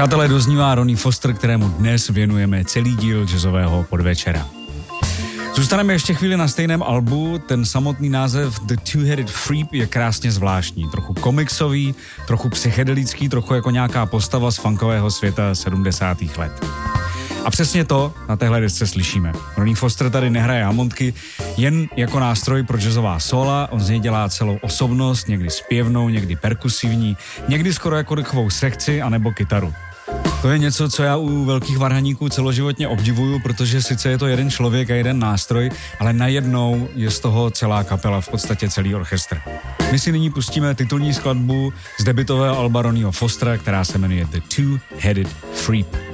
Přátelé, doznívá Ronnie Foster, kterému dnes věnujeme celý díl jazzového podvečera. Zůstaneme ještě chvíli na stejném albu, ten samotný název The Two-Headed Freep je krásně zvláštní, trochu komiksový, trochu psychedelický, trochu jako nějaká postava z funkového světa 70. let. A přesně to na téhle desce slyšíme. Ronnie Foster tady nehraje hamontky jen jako nástroj pro jazzová sóla, on z něj dělá celou osobnost, někdy zpěvnou, někdy perkusivní, někdy skoro jako dechovou sekci anebo kytaru. To je něco, co já u velkých varhaníků celoživotně obdivuju, protože sice je to jeden člověk a jeden nástroj, ale najednou je z toho celá kapela, v podstatě celý orchestr. My si nyní pustíme titulní skladbu z debutového alba Ronnieho Fostera, která se jmenuje The Two-Headed Freep.